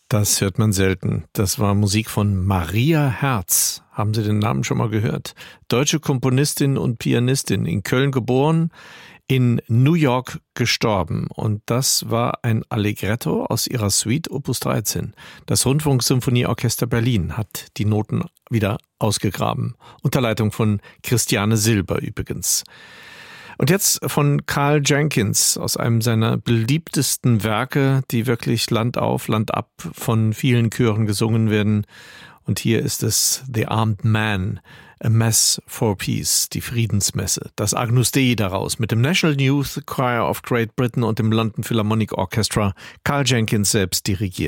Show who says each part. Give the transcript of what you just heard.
Speaker 1: Das hört man selten. Das war Musik von Maria Herz. Haben Sie den Namen schon mal gehört? Deutsche Komponistin und Pianistin, in Köln geboren, in New York gestorben. Und das war ein Allegretto aus ihrer Suite Opus 13. Das Rundfunksymphonieorchester Berlin hat die Noten wieder ausgegraben. Unter Leitung von Christiane Silber übrigens. Und jetzt von Carl Jenkins aus einem seiner beliebtesten Werke, die wirklich Land auf, Land ab von vielen Chören gesungen werden. Und hier ist es The Armed Man, A Mass for Peace, die Friedensmesse. Das Agnus Dei daraus mit dem National Youth Choir of Great Britain und dem London Philharmonic Orchestra, Carl Jenkins selbst dirigiert.